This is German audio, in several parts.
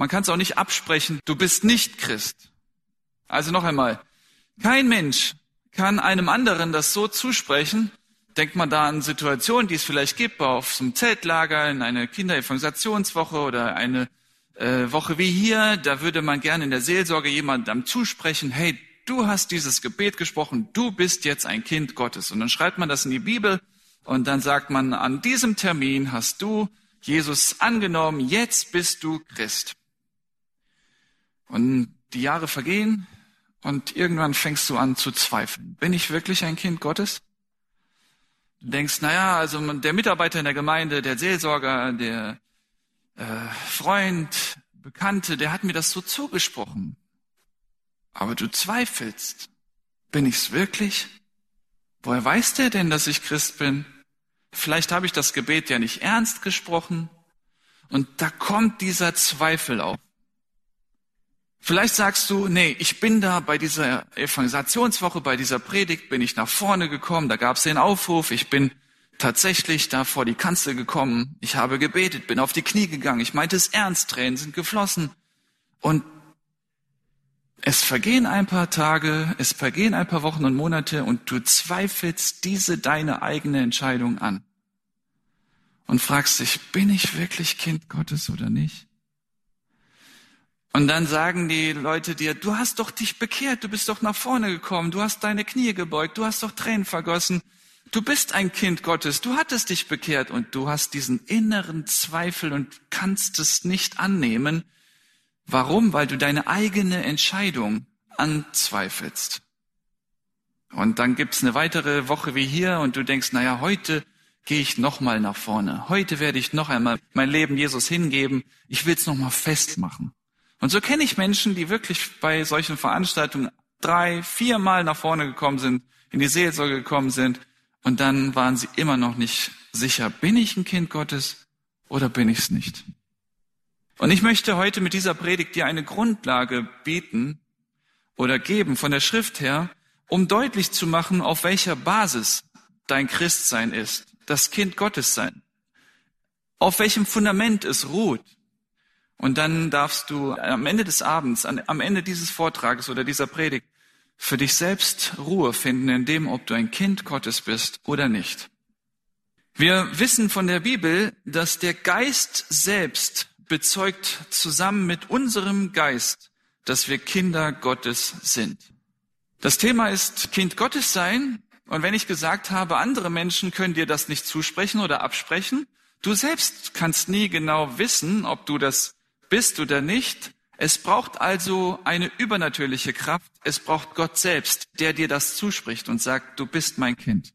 Man kann es auch nicht absprechen, du bist nicht Christ. Also noch einmal, kein Mensch kann einem anderen das so zusprechen. Denkt man da an Situationen, die es vielleicht gibt, auf so einem Zeltlager, in einer Kinderevangelisationswoche oder eine Woche wie hier, da würde man gerne in der Seelsorge jemandem zusprechen, hey, du hast dieses Gebet gesprochen, du bist jetzt ein Kind Gottes. Und dann schreibt man das in die Bibel und dann sagt man, an diesem Termin hast du Jesus angenommen, jetzt bist du Christ. Und die Jahre vergehen und irgendwann fängst du an zu zweifeln. Bin ich wirklich ein Kind Gottes? Du denkst, naja, also der Mitarbeiter in der Gemeinde, der Seelsorger, der Freund, Bekannte, der hat mir das so zugesprochen. Aber du zweifelst. Bin ich's wirklich? Woher weiß der denn, dass ich Christ bin? Vielleicht habe ich das Gebet ja nicht ernst gesprochen. Und da kommt dieser Zweifel auf. Vielleicht sagst du, nee, ich bin da bei dieser Evangelisationswoche, bei dieser Predigt bin ich nach vorne gekommen, da gab es den Aufruf, ich bin tatsächlich da vor die Kanzel gekommen, ich habe gebetet, bin auf die Knie gegangen, ich meinte es ernst, Tränen sind geflossen. Und es vergehen ein paar Tage, es vergehen ein paar Wochen und Monate und du zweifelst diese deine eigene Entscheidung an. Und fragst dich, bin ich wirklich Kind Gottes oder nicht? Und dann sagen die Leute dir, du hast doch dich bekehrt, du bist doch nach vorne gekommen, du hast deine Knie gebeugt, du hast doch Tränen vergossen, du bist ein Kind Gottes, du hattest dich bekehrt und du hast diesen inneren Zweifel und kannst es nicht annehmen. Warum? Weil du deine eigene Entscheidung anzweifelst. Und dann gibt's eine weitere Woche wie hier und du denkst, naja, heute gehe ich nochmal nach vorne, heute werde ich noch einmal mein Leben Jesus hingeben, ich will's nochmal festmachen. Und so kenne ich Menschen, die wirklich bei solchen Veranstaltungen 3, 4 Mal nach vorne gekommen sind, in die Seelsorge gekommen sind und dann waren sie immer noch nicht sicher, bin ich ein Kind Gottes oder bin ich es nicht? Und ich möchte heute mit dieser Predigt dir eine Grundlage bieten oder geben von der Schrift her, um deutlich zu machen, auf welcher Basis dein Christsein ist, das Kind Gottes sein, auf welchem Fundament es ruht. Und dann darfst du am Ende des Abends, am Ende dieses Vortrages oder dieser Predigt für dich selbst Ruhe finden in dem, ob du ein Kind Gottes bist oder nicht. Wir wissen von der Bibel, dass der Geist selbst bezeugt zusammen mit unserem Geist, dass wir Kinder Gottes sind. Das Thema ist Kind Gottes sein. Und wenn ich gesagt habe, andere Menschen können dir das nicht zusprechen oder absprechen, du selbst kannst nie genau wissen, ob du das bist oder nicht. Es braucht also eine übernatürliche Kraft. Es braucht Gott selbst, der dir das zuspricht und sagt, du bist mein Kind.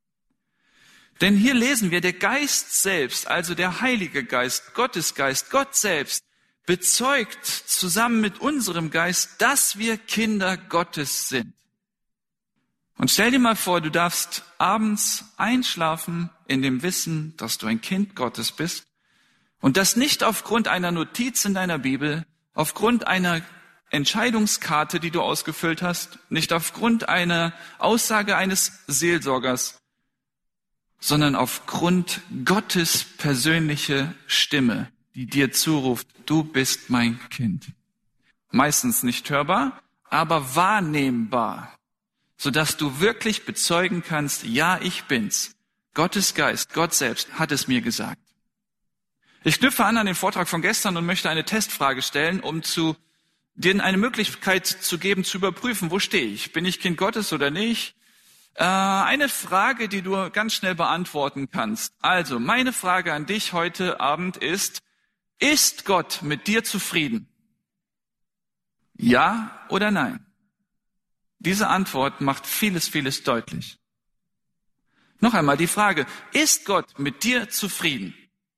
Denn hier lesen wir, der Geist selbst, also der Heilige Geist, Gottes Geist, Gott selbst, bezeugt zusammen mit unserem Geist, dass wir Kinder Gottes sind. Und stell dir mal vor, du darfst abends einschlafen in dem Wissen, dass du ein Kind Gottes bist. Und das nicht aufgrund einer Notiz in deiner Bibel, aufgrund einer Entscheidungskarte, die du ausgefüllt hast, nicht aufgrund einer Aussage eines Seelsorgers, sondern aufgrund Gottes persönliche Stimme, die dir zuruft, du bist mein Kind. Meistens nicht hörbar, aber wahrnehmbar, sodass du wirklich bezeugen kannst, ja, ich bin's. Gottes Geist, Gott selbst hat es mir gesagt. Ich knüpfe an den Vortrag von gestern und möchte eine Testfrage stellen, um dir eine Möglichkeit zu geben, zu überprüfen, wo stehe ich? Bin ich Kind Gottes oder nicht? Eine Frage, die du ganz schnell beantworten kannst. Also, meine Frage an dich heute Abend ist Gott mit dir zufrieden? Ja oder nein? Diese Antwort macht vieles, vieles deutlich. Noch einmal die Frage, ist Gott mit dir zufrieden?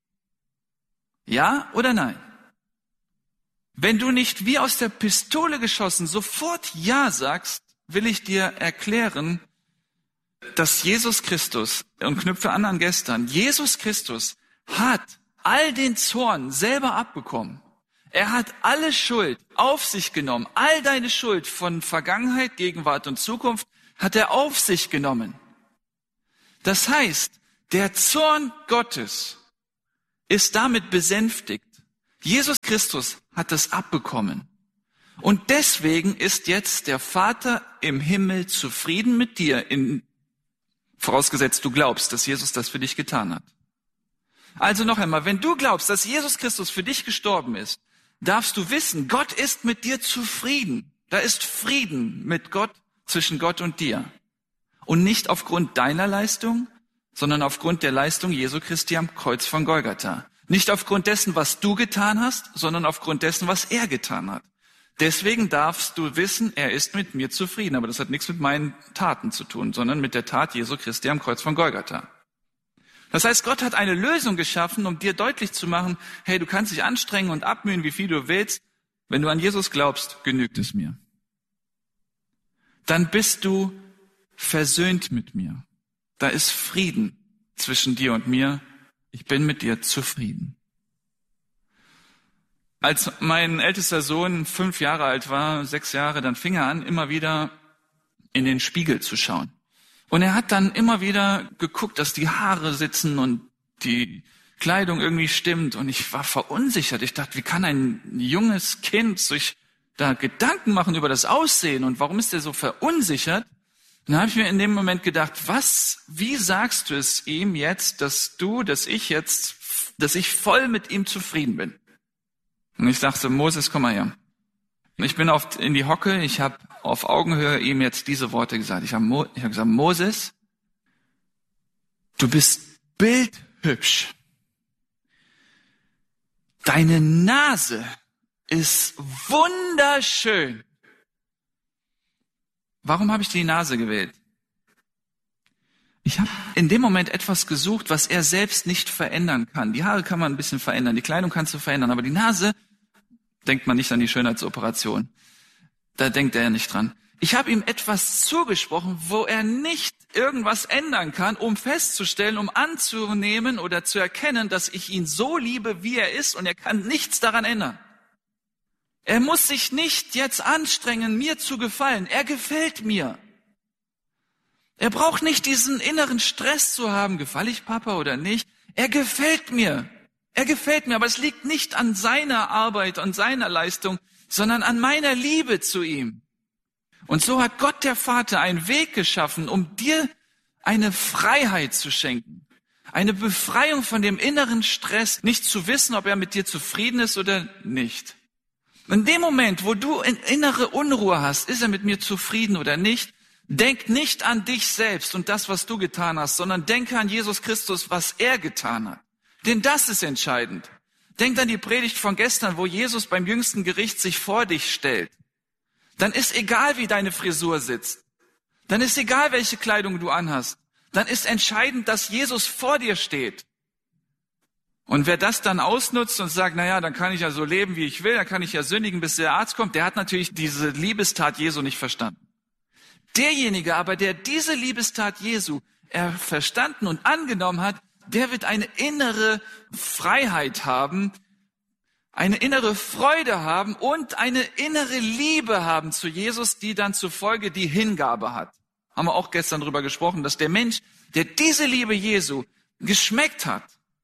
Ja oder nein? Wenn du nicht wie aus der Pistole geschossen sofort Ja sagst, will ich dir erklären, dass Jesus Christus, und knüpfe an gestern, Jesus Christus hat all den Zorn selber abbekommen. Er hat alle Schuld auf sich genommen. All deine Schuld von Vergangenheit, Gegenwart und Zukunft hat er auf sich genommen. Das heißt, der Zorn Gottes ist damit besänftigt. Jesus Christus hat es abbekommen. Und deswegen ist jetzt der Vater im Himmel zufrieden mit dir, vorausgesetzt du glaubst, dass Jesus das für dich getan hat. Also noch einmal, wenn du glaubst, dass Jesus Christus für dich gestorben ist, darfst du wissen, Gott ist mit dir zufrieden. Da ist Frieden mit Gott, zwischen Gott und dir. Und nicht aufgrund deiner Leistung, sondern aufgrund der Leistung Jesu Christi am Kreuz von Golgatha. Nicht aufgrund dessen, was du getan hast, sondern aufgrund dessen, was er getan hat. Deswegen darfst du wissen, er ist mit mir zufrieden. Aber das hat nichts mit meinen Taten zu tun, sondern mit der Tat Jesu Christi am Kreuz von Golgatha. Das heißt, Gott hat eine Lösung geschaffen, um dir deutlich zu machen, hey, du kannst dich anstrengen und abmühen, wie viel du willst. Wenn du an Jesus glaubst, genügt es mir. Dann bist du versöhnt mit mir. Da ist Frieden zwischen dir und mir. Ich bin mit dir zufrieden. Als mein ältester Sohn 5 Jahre alt war, 6 Jahre, dann fing er an, immer wieder in den Spiegel zu schauen. Und er hat dann immer wieder geguckt, dass die Haare sitzen und die Kleidung irgendwie stimmt. Und ich war verunsichert. Ich dachte, wie kann ein junges Kind sich da Gedanken machen über das Aussehen und warum ist er so verunsichert? Dann habe ich mir in dem Moment gedacht, wie sagst du es ihm jetzt, dass ich voll mit ihm zufrieden bin? Und ich dachte, Moses, komm mal her. Und ich bin in die Hocke, ich habe auf Augenhöhe ihm jetzt diese Worte gesagt. Ich habe gesagt, Moses, du bist bildhübsch. Deine Nase ist wunderschön. Warum habe ich die Nase gewählt? Ich habe in dem Moment etwas gesucht, was er selbst nicht verändern kann. Die Haare kann man ein bisschen verändern, die Kleidung kannst du verändern, aber die Nase, denkt man nicht an die Schönheitsoperation. Da denkt er ja nicht dran. Ich habe ihm etwas zugesprochen, wo er nicht irgendwas ändern kann, um festzustellen, um anzunehmen oder zu erkennen, dass ich ihn so liebe, wie er ist, und er kann nichts daran ändern. Er muss sich nicht jetzt anstrengen, mir zu gefallen. Er gefällt mir. Er braucht nicht diesen inneren Stress zu haben, gefalle ich Papa oder nicht. Er gefällt mir. Er gefällt mir, aber es liegt nicht an seiner Arbeit, an seiner Leistung, sondern an meiner Liebe zu ihm. Und so hat Gott der Vater einen Weg geschaffen, um dir eine Freiheit zu schenken. Eine Befreiung von dem inneren Stress, nicht zu wissen, ob er mit dir zufrieden ist oder nicht. In dem Moment, wo du innere Unruhe hast, ist er mit mir zufrieden oder nicht, denk nicht an dich selbst und das, was du getan hast, sondern denke an Jesus Christus, was er getan hat. Denn das ist entscheidend. Denk an die Predigt von gestern, wo Jesus beim jüngsten Gericht sich vor dich stellt. Dann ist egal, wie deine Frisur sitzt. Dann ist egal, welche Kleidung du anhast. Dann ist entscheidend, dass Jesus vor dir steht. Und wer das dann ausnutzt und sagt, naja, dann kann ich ja so leben, wie ich will, dann kann ich ja sündigen, bis der Arzt kommt, der hat natürlich diese Liebestat Jesu nicht verstanden. Derjenige aber, der diese Liebestat Jesu verstanden und angenommen hat, der wird eine innere Freiheit haben, eine innere Freude haben und eine innere Liebe haben zu Jesus, die dann zur Folge die Hingabe hat. Haben wir auch gestern drüber gesprochen, dass der Mensch, der diese Liebe Jesu geschmeckt hat,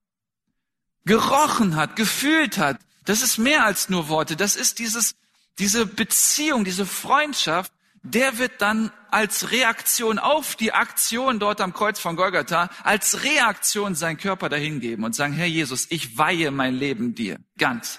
gerochen hat, gefühlt hat, das ist mehr als nur Worte, das ist diese Beziehung, diese Freundschaft, der wird dann als Reaktion auf die Aktion dort am Kreuz von Golgatha, als Reaktion seinen Körper dahingeben und sagen, Herr Jesus, ich weihe mein Leben dir, ganz.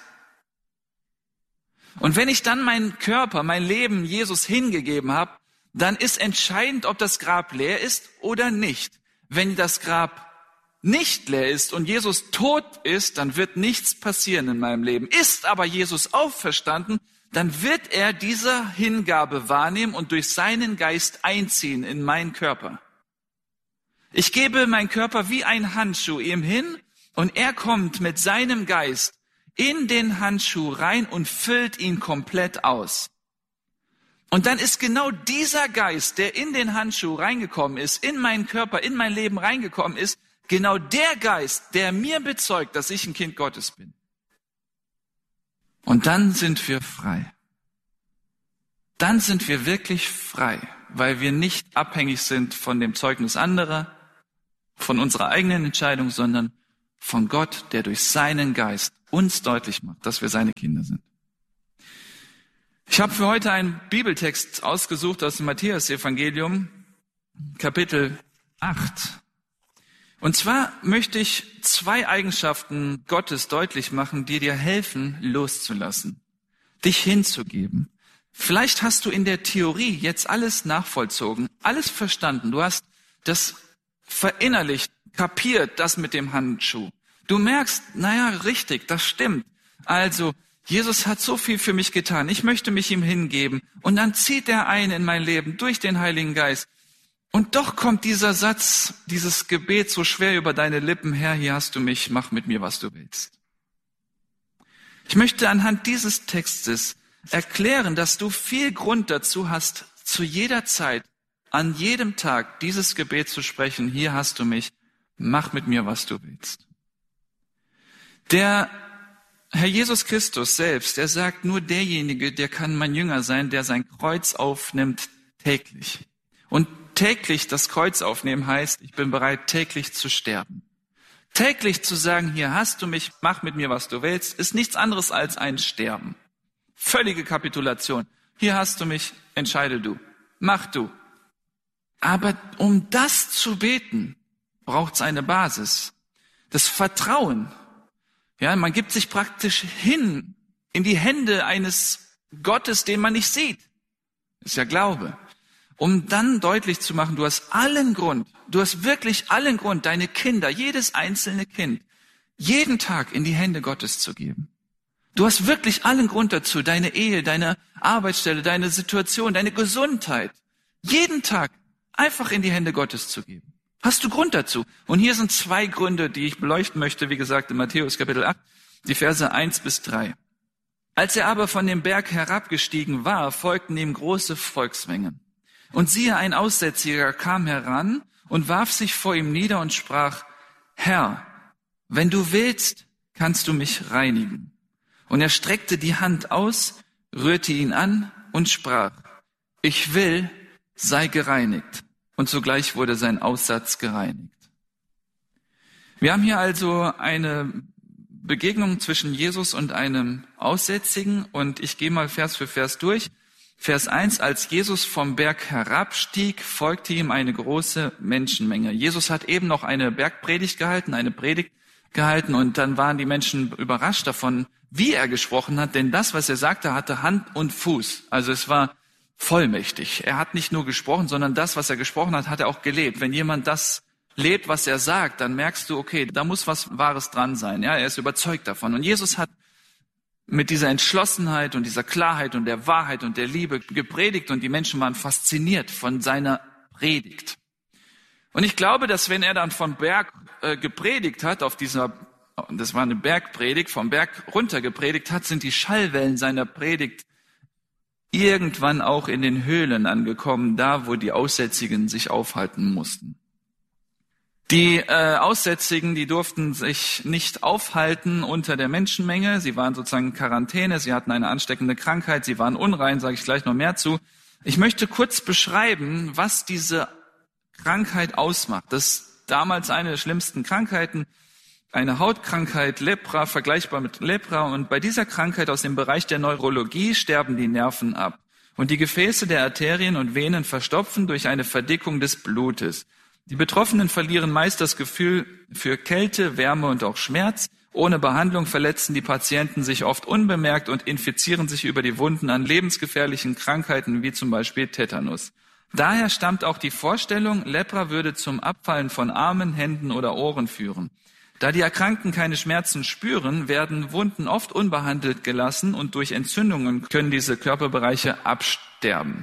Und wenn ich dann meinen Körper, mein Leben Jesus hingegeben habe, dann ist entscheidend, ob das Grab leer ist oder nicht. Wenn das Grab nicht leer ist und Jesus tot ist, dann wird nichts passieren in meinem Leben. Ist aber Jesus auferstanden, dann wird er diese Hingabe wahrnehmen und durch seinen Geist einziehen in meinen Körper. Ich gebe meinen Körper wie ein Handschuh ihm hin und er kommt mit seinem Geist in den Handschuh rein und füllt ihn komplett aus. Und dann ist genau dieser Geist, der in den Handschuh reingekommen ist, in meinen Körper, in mein Leben reingekommen ist, genau der Geist, der mir bezeugt, dass ich ein Kind Gottes bin. Und dann sind wir frei. Dann sind wir wirklich frei, weil wir nicht abhängig sind von dem Zeugnis anderer, von unserer eigenen Entscheidung, sondern von Gott, der durch seinen Geist uns deutlich macht, dass wir seine Kinder sind. Ich habe für heute einen Bibeltext ausgesucht aus dem Matthäus-Evangelium, Kapitel 8. Und zwar möchte ich 2 Eigenschaften Gottes deutlich machen, die dir helfen, loszulassen, dich hinzugeben. Vielleicht hast du in der Theorie jetzt alles nachvollzogen, alles verstanden. Du hast das verinnerlicht, kapiert, das mit dem Handschuh. Du merkst, richtig, das stimmt. Also, Jesus hat so viel für mich getan. Ich möchte mich ihm hingeben. Und dann zieht er ein in mein Leben durch den Heiligen Geist. Und doch kommt dieser Satz, dieses Gebet so schwer über deine Lippen. Herr, hier hast du mich, mach mit mir, was du willst. Ich möchte anhand dieses Textes erklären, dass du viel Grund dazu hast, zu jeder Zeit, an jedem Tag dieses Gebet zu sprechen. Hier hast du mich, mach mit mir, was du willst. Der Herr Jesus Christus selbst, er sagt, nur derjenige, der kann mein Jünger sein, der sein Kreuz aufnimmt täglich. Und täglich das Kreuz aufnehmen heißt, ich bin bereit, täglich zu sterben. Täglich zu sagen, hier hast du mich, mach mit mir, was du willst, ist nichts anderes als ein Sterben. Völlige Kapitulation. Hier hast du mich, entscheide du, mach du. Aber um das zu beten, braucht es eine Basis. Das Vertrauen. Ja, man gibt sich praktisch hin in die Hände eines Gottes, den man nicht sieht. Das ist ja Glaube. Um dann deutlich zu machen, du hast wirklich allen Grund, deine Kinder, jedes einzelne Kind, jeden Tag in die Hände Gottes zu geben. Du hast wirklich allen Grund dazu, deine Ehe, deine Arbeitsstelle, deine Situation, deine Gesundheit, jeden Tag einfach in die Hände Gottes zu geben. Hast du Grund dazu? Und hier sind 2 Gründe, die ich beleuchten möchte, wie gesagt, in Matthäus Kapitel 8, die Verse 1-3. Als er aber von dem Berg herabgestiegen war, folgten ihm große Volksmengen. Und siehe, ein Aussätziger kam heran und warf sich vor ihm nieder und sprach, Herr, wenn du willst, kannst du mich reinigen. Und er streckte die Hand aus, rührte ihn an und sprach, ich will, sei gereinigt. Und sogleich wurde sein Aussatz gereinigt. Wir haben hier also eine Begegnung zwischen Jesus und einem Aussätzigen und ich gehe mal Vers für Vers durch. Vers 1, als Jesus vom Berg herabstieg, folgte ihm eine große Menschenmenge. Jesus hat eben noch eine Bergpredigt gehalten, und dann waren die Menschen überrascht davon, wie er gesprochen hat, denn das, was er sagte, hatte Hand und Fuß. Also es war vollmächtig. Er hat nicht nur gesprochen, sondern das, was er gesprochen hat, hat er auch gelebt. Wenn jemand das lebt, was er sagt, dann merkst du, okay, da muss was Wahres dran sein. Ja, er ist überzeugt davon. Und Jesus hat mit dieser Entschlossenheit und dieser Klarheit und der Wahrheit und der Liebe gepredigt und die Menschen waren fasziniert von seiner Predigt. Und ich glaube, dass wenn er dann vom Berg gepredigt hat, das war eine Bergpredigt, vom Berg runter gepredigt hat, sind die Schallwellen seiner Predigt irgendwann auch in den Höhlen angekommen, da wo die Aussätzigen sich aufhalten mussten. Die Aussätzigen, die durften sich nicht aufhalten unter der Menschenmenge. Sie waren sozusagen in Quarantäne, sie hatten eine ansteckende Krankheit, sie waren unrein, sage ich gleich noch mehr zu. Ich möchte kurz beschreiben, was diese Krankheit ausmacht. Das ist damals eine der schlimmsten Krankheiten, eine Hautkrankheit, Lepra, vergleichbar mit Lepra. Und bei dieser Krankheit aus dem Bereich der Neurologie sterben die Nerven ab. Und die Gefäße der Arterien und Venen verstopfen durch eine Verdickung des Blutes. Die Betroffenen verlieren meist das Gefühl für Kälte, Wärme und auch Schmerz. Ohne Behandlung verletzen die Patienten sich oft unbemerkt und infizieren sich über die Wunden an lebensgefährlichen Krankheiten wie zum Beispiel Tetanus. Daher stammt auch die Vorstellung, Lepra würde zum Abfallen von Armen, Händen oder Ohren führen. Da die Erkrankten keine Schmerzen spüren, werden Wunden oft unbehandelt gelassen und durch Entzündungen können diese Körperbereiche absterben.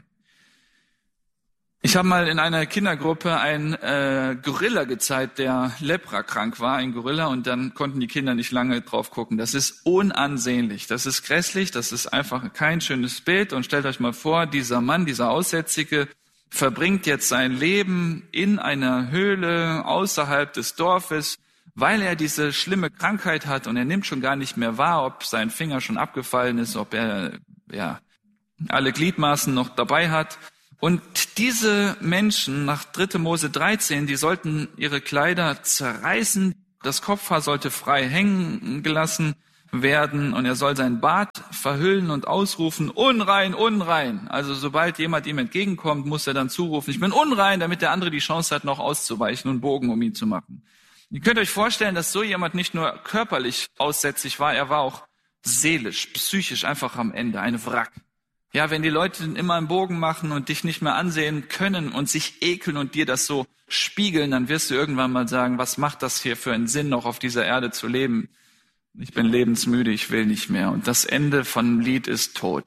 Ich habe mal in einer Kindergruppe einen Gorilla gezeigt, der leprakrank war, ein Gorilla, und dann konnten die Kinder nicht lange drauf gucken. Das ist unansehnlich, das ist grässlich, das ist einfach kein schönes Bild. Und stellt euch mal vor, dieser Mann, dieser Aussätzige, verbringt jetzt sein Leben in einer Höhle außerhalb des Dorfes, weil er diese schlimme Krankheit hat und er nimmt schon gar nicht mehr wahr, ob sein Finger schon abgefallen ist, ob er alle Gliedmaßen noch dabei hat. Und diese Menschen nach 3. Mose 13, die sollten ihre Kleider zerreißen, das Kopfhaar sollte frei hängen gelassen werden und er soll sein Bart verhüllen und ausrufen, unrein, unrein. Also sobald jemand ihm entgegenkommt, muss er dann zurufen, ich bin unrein, damit der andere die Chance hat, noch auszuweichen und einen Bogen um ihn zu machen. Ihr könnt euch vorstellen, dass so jemand nicht nur körperlich aussätzig war, er war auch seelisch, psychisch einfach am Ende, ein Wrack. Ja, wenn die Leute immer einen Bogen machen und dich nicht mehr ansehen können und sich ekeln und dir das so spiegeln, dann wirst du irgendwann mal sagen, was macht das hier für einen Sinn, noch auf dieser Erde zu leben? Ich bin lebensmüde, ich will nicht mehr. Und das Ende von Lied ist Tod.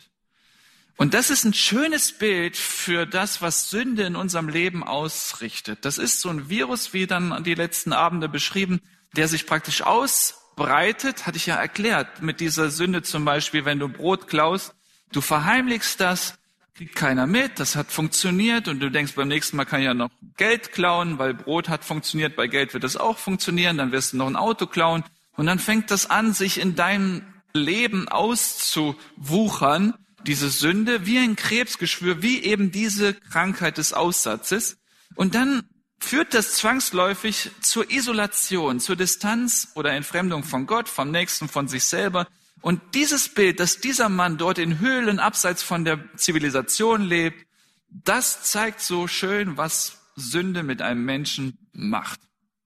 Und das ist ein schönes Bild für das, was Sünde in unserem Leben ausrichtet. Das ist so ein Virus, wie dann die letzten Abende beschrieben, der sich praktisch ausbreitet, hatte ich ja erklärt, mit dieser Sünde zum Beispiel, wenn du Brot klaust, du verheimlichst das, kriegt keiner mit, das hat funktioniert und du denkst, beim nächsten Mal kann ich ja noch Geld klauen, weil Brot hat funktioniert, bei Geld wird das auch funktionieren, dann wirst du noch ein Auto klauen und dann fängt das an, sich in deinem Leben auszuwuchern, diese Sünde, wie ein Krebsgeschwür, wie eben diese Krankheit des Aussatzes. Und dann führt das zwangsläufig zur Isolation, zur Distanz oder Entfremdung von Gott, vom Nächsten, von sich selber. Und dieses Bild, dass dieser Mann dort in Höhlen abseits von der Zivilisation lebt, das zeigt so schön, was Sünde mit einem Menschen macht.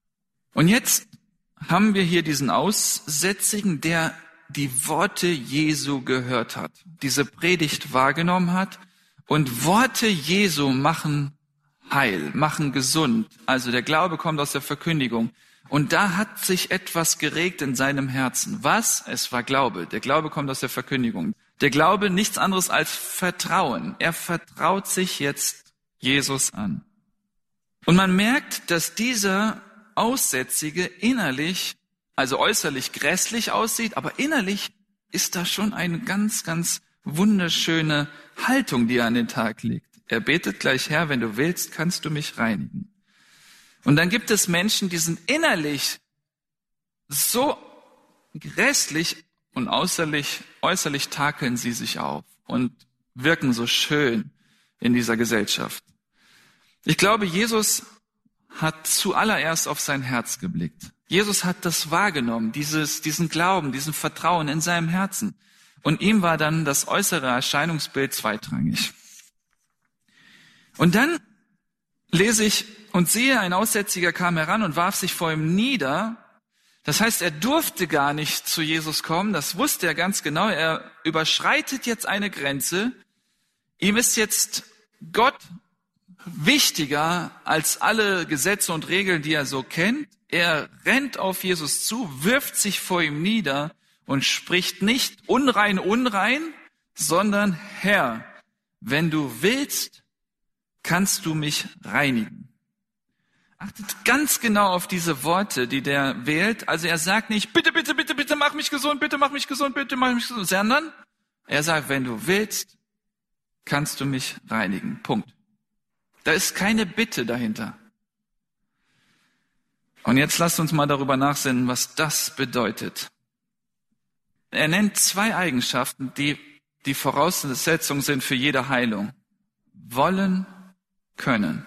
Und jetzt haben wir hier diesen Aussätzigen, der die Worte Jesu gehört hat, diese Predigt wahrgenommen hat. Und Worte Jesu machen heil, machen gesund. Also der Glaube kommt aus der Verkündigung. Und da hat sich etwas geregt in seinem Herzen. Was? Es war Glaube. Der Glaube kommt aus der Verkündigung. Der Glaube nichts anderes als Vertrauen. Er vertraut sich jetzt Jesus an. Und man merkt, dass dieser Aussätzige innerlich, also äußerlich grässlich aussieht, aber innerlich ist da schon eine ganz, ganz wunderschöne Haltung, die er an den Tag legt. Er betet gleich, Herr, wenn du willst, kannst du mich reinigen. Und dann gibt es Menschen, die sind innerlich so grässlich und äußerlich takeln sie sich auf und wirken so schön in dieser Gesellschaft. Ich glaube, Jesus hat zuallererst auf sein Herz geblickt. Jesus hat das wahrgenommen, diesen Glauben, diesen Vertrauen in seinem Herzen. Und ihm war dann das äußere Erscheinungsbild zweitrangig. Und dann lese ich und siehe, ein Aussätziger kam heran und warf sich vor ihm nieder. Das heißt, er durfte gar nicht zu Jesus kommen. Das wusste er ganz genau. Er überschreitet jetzt eine Grenze. Ihm ist jetzt Gott wichtiger als alle Gesetze und Regeln, die er so kennt. Er rennt auf Jesus zu, wirft sich vor ihm nieder und spricht nicht unrein, unrein, sondern Herr, wenn du willst, kannst du mich reinigen. Achtet ganz genau auf diese Worte, die der wählt. Also er sagt nicht, bitte, bitte, bitte, bitte mach mich gesund, bitte mach mich gesund, bitte mach mich gesund, sondern er sagt, wenn du willst, kannst du mich reinigen. Punkt. Da ist keine Bitte dahinter. Und jetzt lasst uns mal darüber nachsinnen, was das bedeutet. Er nennt zwei Eigenschaften, die die Voraussetzung sind für jede Heilung. Wollen, können.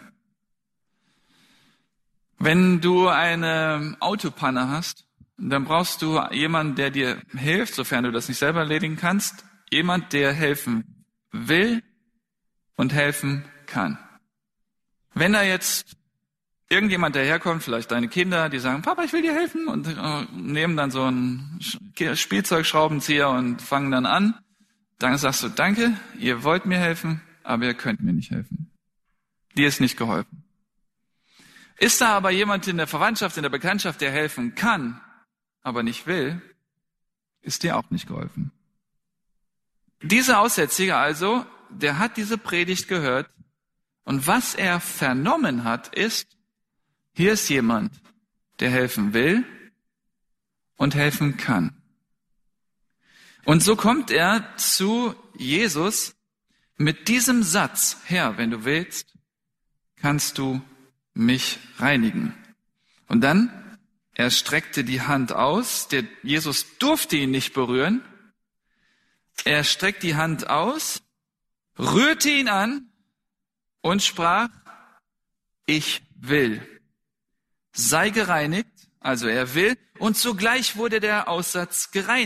Wenn du eine Autopanne hast, dann brauchst du jemanden, der dir hilft, sofern du das nicht selber erledigen kannst. Jemand, der helfen will und helfen kann. Wenn da jetzt irgendjemand daherkommt, vielleicht deine Kinder, die sagen, Papa, ich will dir helfen und nehmen dann so einen Spielzeugschraubenzieher und fangen dann an, dann sagst du, danke, ihr wollt mir helfen, aber ihr könnt mir nicht helfen. Dir ist nicht geholfen. Ist da aber jemand in der Verwandtschaft, in der Bekanntschaft, der helfen kann, aber nicht will, ist dir auch nicht geholfen. Dieser Aussätzige also, der hat diese Predigt gehört und was er vernommen hat, ist, hier ist jemand, der helfen will und helfen kann. Und so kommt er zu Jesus mit diesem Satz, Herr, wenn du willst, kannst du mich reinigen. Und dann, er streckte die Hand aus, der Jesus durfte ihn nicht berühren. Er streckt die Hand aus, rührte ihn an und sprach, ich will. Sei gereinigt, also er will, und sogleich wurde der Aussatz gereinigt.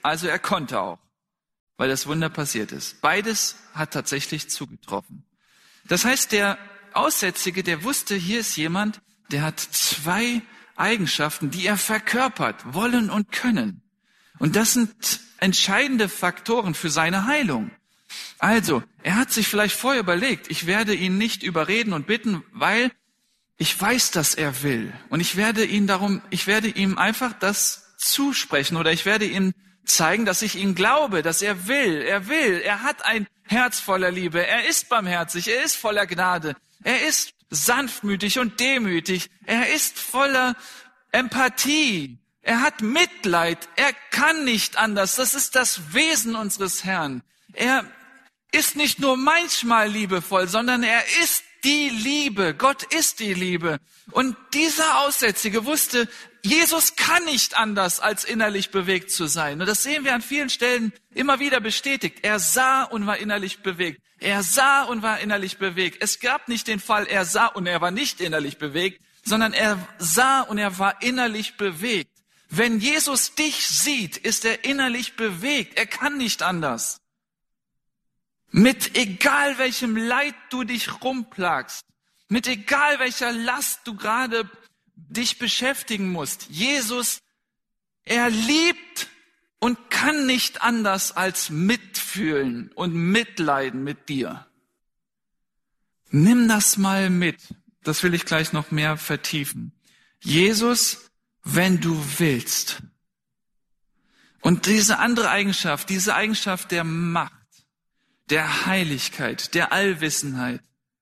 also er konnte auch, weil das Wunder passiert ist. Beides hat tatsächlich zugetroffen. Das heißt, der Aussätzige, der wusste, hier ist jemand, der hat zwei Eigenschaften, die er verkörpert, wollen und können. Und das sind entscheidende Faktoren für seine Heilung. Also, er hat sich vielleicht vorher überlegt, ich werde ihn nicht überreden und bitten, weil ich weiß, dass er will. Und ich werde ihm einfach das zusprechen oder ich werde ihm zeigen, dass ich ihm glaube, dass er will. Er hat ein Herz voller Liebe. Er ist barmherzig. Er ist voller Gnade. Er ist sanftmütig und demütig. Er ist voller Empathie. Er hat Mitleid. Er kann nicht anders. Das ist das Wesen unseres Herrn. Er ist nicht nur manchmal liebevoll, sondern er ist die Liebe. Gott ist die Liebe. Und dieser Aussätzige wusste, Jesus kann nicht anders, als innerlich bewegt zu sein. Und das sehen wir an vielen Stellen immer wieder bestätigt. Er sah und war innerlich bewegt. Er sah und war innerlich bewegt. Es gab nicht den Fall, er sah und er war nicht innerlich bewegt, sondern er sah und er war innerlich bewegt. Wenn Jesus dich sieht, ist er innerlich bewegt. Er kann nicht anders. Mit egal welchem Leid du dich rumplagst, mit egal welcher Last du gerade dich beschäftigen musst, Jesus, er liebt und kann nicht anders als mitfühlen und mitleiden mit dir. Nimm das mal mit. Das will ich gleich noch mehr vertiefen. Jesus, wenn du willst. Und diese andere Eigenschaft, diese Eigenschaft der Macht, der Heiligkeit, der Allwissenheit.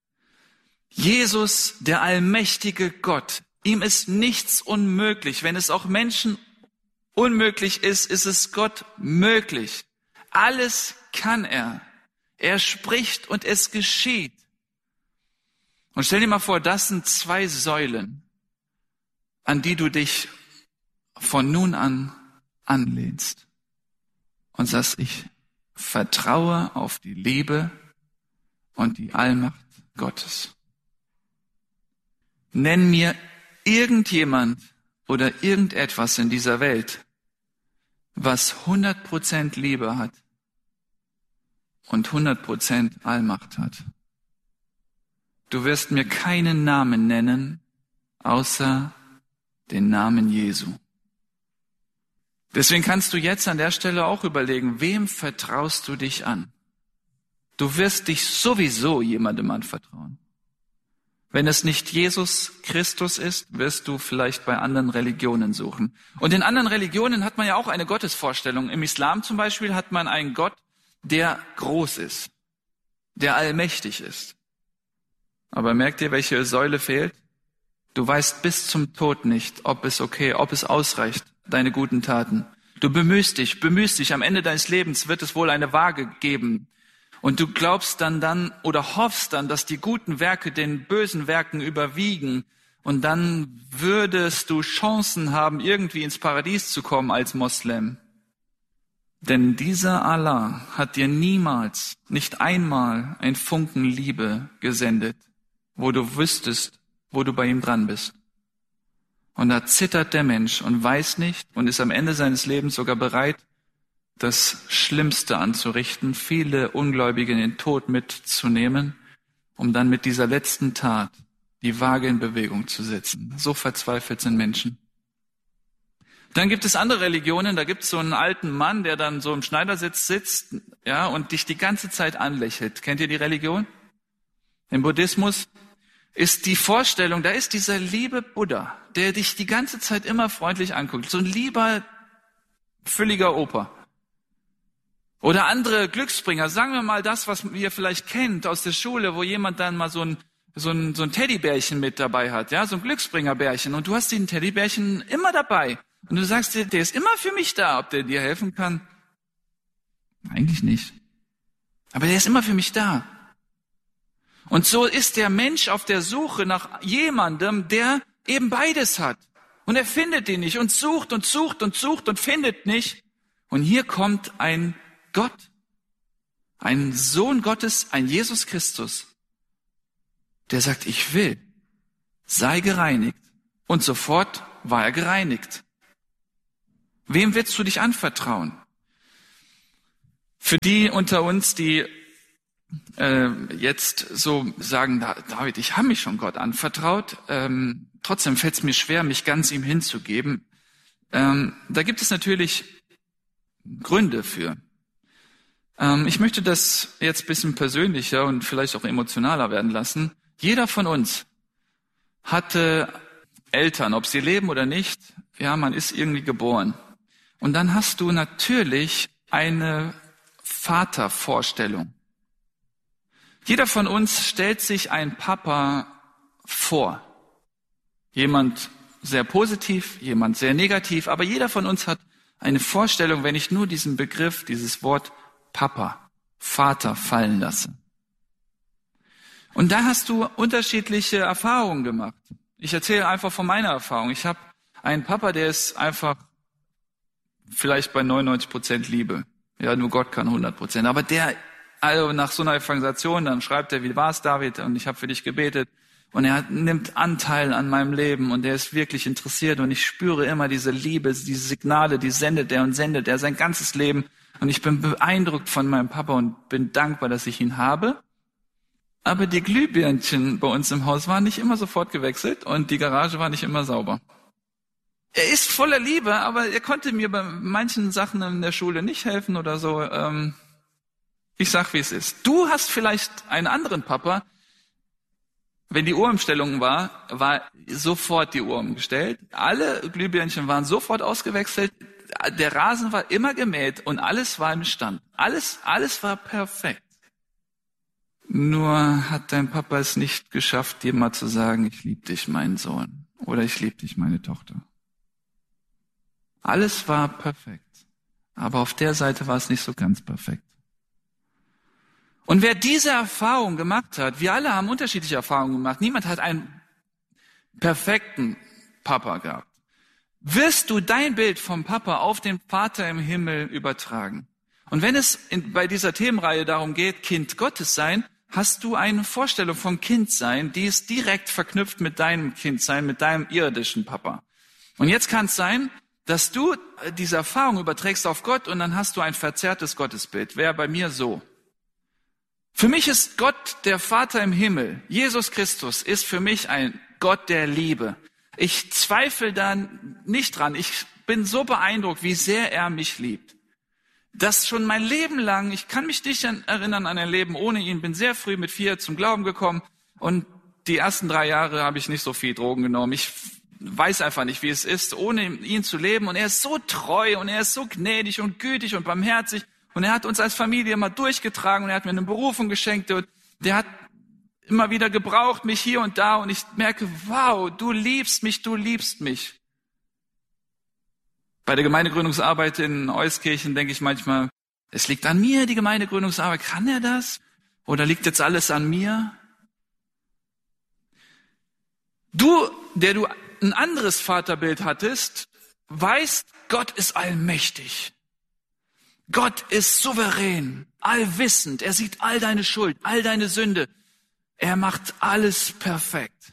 Jesus, der allmächtige Gott, ihm ist nichts unmöglich. Wenn es auch Menschen unmöglich ist, ist es Gott möglich. Alles kann er. Er spricht und es geschieht. Und stell dir mal vor, das sind zwei Säulen, an die du dich von nun an anlehnst und sagst, ich vertraue auf die Liebe und die Allmacht Gottes. Nenn mir irgendjemand oder irgendetwas in dieser Welt, was 100% Liebe hat und 100% Allmacht hat. Du wirst mir keinen Namen nennen, außer den Namen Jesu. Deswegen kannst du jetzt an der Stelle auch überlegen, wem vertraust du dich an? Du wirst dich sowieso jemandem anvertrauen. Wenn es nicht Jesus Christus ist, wirst du vielleicht bei anderen Religionen suchen. Und in anderen Religionen hat man ja auch eine Gottesvorstellung. Im Islam zum Beispiel hat man einen Gott, der groß ist, der allmächtig ist. Aber merkt ihr, welche Säule fehlt? Du weißt bis zum Tod nicht, ob es ausreicht, deine guten Taten. Du bemühst dich, am Ende deines Lebens wird es wohl eine Waage geben. Und du glaubst dann oder hoffst dann, dass die guten Werke den bösen Werken überwiegen. Und dann würdest du Chancen haben, irgendwie ins Paradies zu kommen als Moslem. Denn dieser Allah hat dir niemals, nicht einmal ein Funken Liebe gesendet, wo du wüsstest, wo du bei ihm dran bist. Und da zittert der Mensch und weiß nicht und ist am Ende seines Lebens sogar bereit, das Schlimmste anzurichten, viele Ungläubige in den Tod mitzunehmen, um dann mit dieser letzten Tat die Waage in Bewegung zu setzen. So verzweifelt sind Menschen. Dann gibt es andere Religionen, da gibt es so einen alten Mann, der dann so im Schneidersitz sitzt, ja, und dich die ganze Zeit anlächelt. Kennt ihr die Religion? Im Buddhismus ist die Vorstellung, da ist dieser liebe Buddha, der dich die ganze Zeit immer freundlich anguckt. So ein lieber, fülliger Opa. Oder andere Glücksbringer. Sagen wir mal das, was ihr vielleicht kennt aus der Schule, wo jemand dann mal so ein Teddybärchen mit dabei hat, ja, so ein Glücksbringerbärchen. Und du hast den Teddybärchen immer dabei. Und du sagst dir, der ist immer für mich da. Ob der dir helfen kann? Eigentlich nicht. Aber der ist immer für mich da. Und so ist der Mensch auf der Suche nach jemandem, der eben beides hat. Und er findet ihn nicht und sucht und sucht und sucht und findet nicht. Und hier kommt ein Gott, ein Sohn Gottes, ein Jesus Christus, der sagt, ich will, sei gereinigt. Und sofort war er gereinigt. Wem willst du dich anvertrauen? Für die unter uns, die jetzt so sagen, David, ich habe mich schon Gott anvertraut, trotzdem fällt es mir schwer, mich ganz ihm hinzugeben. Da gibt es natürlich Gründe für. Ich möchte das jetzt ein bisschen persönlicher und vielleicht auch emotionaler werden lassen. Jeder von uns hatte Eltern, ob sie leben oder nicht. Ja, man ist irgendwie geboren. Und dann hast du natürlich eine Vatervorstellung. Jeder von uns stellt sich einen Papa vor. Jemand sehr positiv, jemand sehr negativ, aber jeder von uns hat eine Vorstellung, wenn ich nur diesen Begriff, dieses Wort Papa, Vater fallen lasse. Und da hast du unterschiedliche Erfahrungen gemacht. Ich erzähle einfach von meiner Erfahrung. Ich habe einen Papa, der ist einfach vielleicht bei 99% Liebe. Ja, nur Gott kann 100%. Aber der, also nach so einer Evangelisation, dann schreibt er, wie war's, David? Und ich habe für dich gebetet. Und er nimmt Anteil an meinem Leben und er ist wirklich interessiert. Und ich spüre immer diese Liebe, diese Signale, die sendet er sein ganzes Leben. Und ich bin beeindruckt von meinem Papa und bin dankbar, dass ich ihn habe. Aber die Glühbirnchen bei uns im Haus waren nicht immer sofort gewechselt und die Garage war nicht immer sauber. Er ist voller Liebe, aber er konnte mir bei manchen Sachen in der Schule nicht helfen oder so. Ich sag, wie es ist. Du hast vielleicht einen anderen Papa. Wenn die Uhrumstellung war sofort die Uhr umgestellt. Alle Glühbirnchen waren sofort ausgewechselt. Der Rasen war immer gemäht und alles war im Stand. Alles war perfekt. Nur hat dein Papa es nicht geschafft, dir mal zu sagen, ich liebe dich, mein Sohn, oder ich liebe dich, meine Tochter. Alles war perfekt, aber auf der Seite war es nicht so ganz perfekt. Und wer diese Erfahrung gemacht hat, wir alle haben unterschiedliche Erfahrungen gemacht, niemand hat einen perfekten Papa gehabt, wirst du dein Bild vom Papa auf den Vater im Himmel übertragen. Und wenn es bei dieser Themenreihe darum geht, Kind Gottes sein, hast du eine Vorstellung vom Kindsein, die ist direkt verknüpft mit deinem Kindsein, mit deinem irdischen Papa. Und jetzt kann es sein, dass du diese Erfahrung überträgst auf Gott und dann hast du ein verzerrtes Gottesbild. Wäre bei mir so. Für mich ist Gott der Vater im Himmel. Jesus Christus ist für mich ein Gott der Liebe. Ich zweifle da nicht dran. Ich bin so beeindruckt, wie sehr er mich liebt. Das schon mein Leben lang, ich kann mich nicht erinnern an ein Leben ohne ihn, bin sehr früh mit 4 zum Glauben gekommen und die ersten 3 Jahre habe ich nicht so viel Drogen genommen. Ich weiß einfach nicht, wie es ist, ohne ihn zu leben und er ist so treu und er ist so gnädig und gütig und barmherzig und er hat uns als Familie immer durchgetragen und er hat mir eine Berufung geschenkt und der hat immer wieder gebraucht, mich hier und da und ich merke, wow, du liebst mich. Bei der Gemeindegründungsarbeit in Euskirchen denke ich manchmal, es liegt an mir, die Gemeindegründungsarbeit. Kann er das? Oder liegt jetzt alles an mir? Du, der du ein anderes Vaterbild hattest, weißt, Gott ist allmächtig. Gott ist souverän, allwissend. Er sieht all deine Schuld, all deine Sünde. Er macht alles perfekt.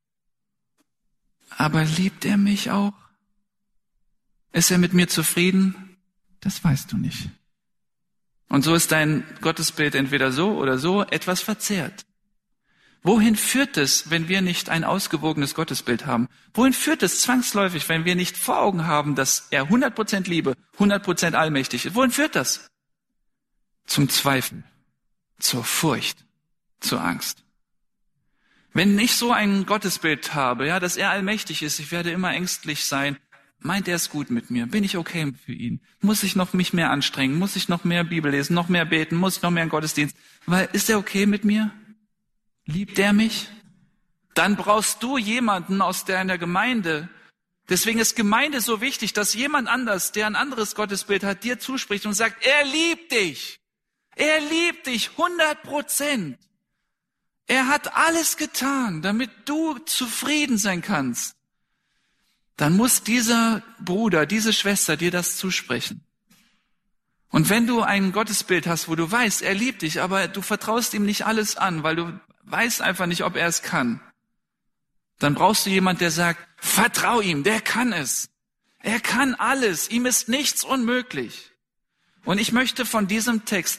Aber liebt er mich auch? Ist er mit mir zufrieden? Das weißt du nicht. Und so ist dein Gottesbild entweder so oder so etwas verzerrt. Wohin führt es, wenn wir nicht ein ausgewogenes Gottesbild haben? Wohin führt es zwangsläufig, wenn wir nicht vor Augen haben, dass er 100% Liebe, 100% allmächtig ist? Wohin führt das? Zum Zweifel, zur Furcht, zur Angst. Wenn ich so ein Gottesbild habe, ja, dass er allmächtig ist, ich werde immer ängstlich sein. Meint er es gut mit mir? Bin ich okay für ihn? Muss ich noch mich mehr anstrengen? Muss ich noch mehr Bibel lesen, noch mehr beten? Muss ich noch mehr in Gottesdienst? Weil, ist er okay mit mir? Liebt er mich? Dann brauchst du jemanden aus deiner Gemeinde. Deswegen ist Gemeinde so wichtig, dass jemand anders, der ein anderes Gottesbild hat, dir zuspricht und sagt, er liebt dich. Er liebt dich 100%. Er hat alles getan, damit du zufrieden sein kannst. Dann muss dieser Bruder, diese Schwester dir das zusprechen. Und wenn du ein Gottesbild hast, wo du weißt, er liebt dich, aber du vertraust ihm nicht alles an, weil du weißt einfach nicht, ob er es kann, dann brauchst du jemand, der sagt, vertrau ihm, der kann es. Er kann alles, ihm ist nichts unmöglich. Und ich möchte von diesem Text